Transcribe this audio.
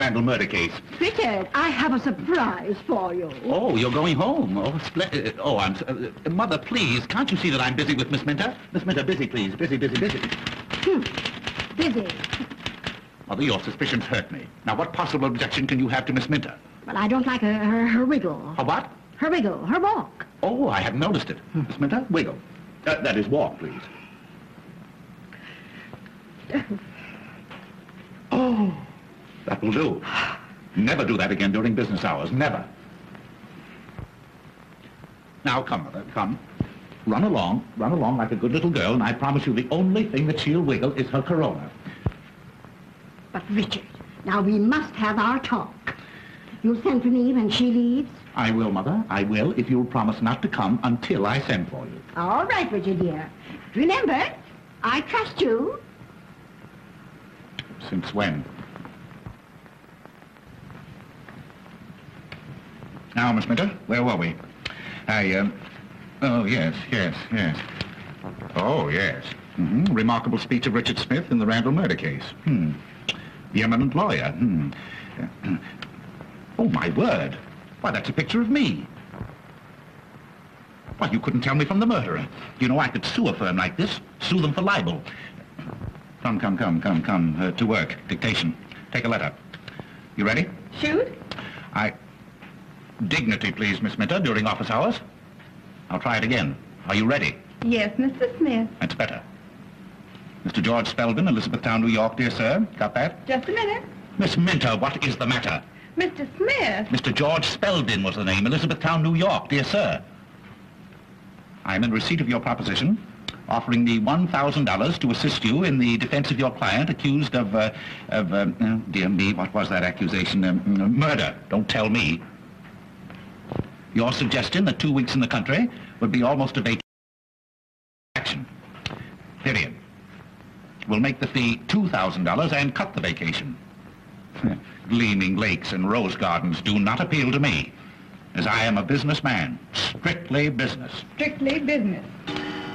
Randall murder case. Richard, I have a surprise for you. Oh, you're going home. Oh, splendid. Oh, Mother, please, can't you see that I'm busy with Miss Minter? Miss Minter, busy, please. Busy. Busy. Mother, your suspicions hurt me. Now, what possible objection can you have to Miss Minter? Well, I don't like her wiggle. Her what? Her wiggle, her walk. Oh, I hadn't noticed it. Miss Minter, wiggle. That is, walk, please. Oh, that will do. Never do that again during business hours. Never. Now, come, Mother, come. Run along like a good little girl, and I promise you the only thing that she'll wiggle is her corona. But, Richard, now we must have our talk. You'll send for me when she leaves? I will, Mother. I will, if you'll promise not to come until I send for you. All right, Richard, dear. Remember, I trust you. Since when? Now, Miss Minter, where were we? Oh, yes. Oh, yes. Remarkable speech of Richard Smith in the Randall murder case. The eminent lawyer. Oh, my word. Why, that's a picture of me. Why, you couldn't tell me from the murderer. You know, I could sue a firm like this, sue them for libel. Come, to work. Dictation. Take a letter. You ready? Shoot. Dignity, please, Miss Minter, during office hours. I'll try it again. Are you ready? Yes, Mr. Smith. That's better. Mr. George Spelvin, Elizabethtown, New York, dear sir. Got that? Just a minute. Miss Minter, what is the matter? Mr. Smith. Mr. George Spelvin was the name, Elizabethtown, New York, dear sir. I am in receipt of your proposition, offering me $1,000 to assist you in the defense of your client accused of dear me, what was that accusation? Murder. Don't tell me. Your suggestion that 2 weeks in the country would be almost a vacation. Period. We'll make the fee $2,000 and cut the vacation. Gleaming lakes and rose gardens do not appeal to me, as I am a businessman. Strictly business. Strictly business.